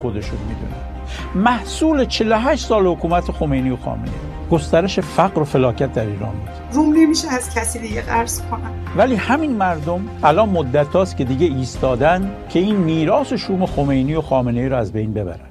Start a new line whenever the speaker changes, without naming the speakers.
خودشون میدونن. محصول 48 سال حکومت خمینی و خامنه‌ای گسترش فقر و فلاکت در ایران بود.
روم نمیشه از کسی دیگه قرض کنم.
ولی همین مردم الان مدت هاست که دیگه ایستادن که این میراث شوم خمینی و خامنه‌ای رو از بین ببرن.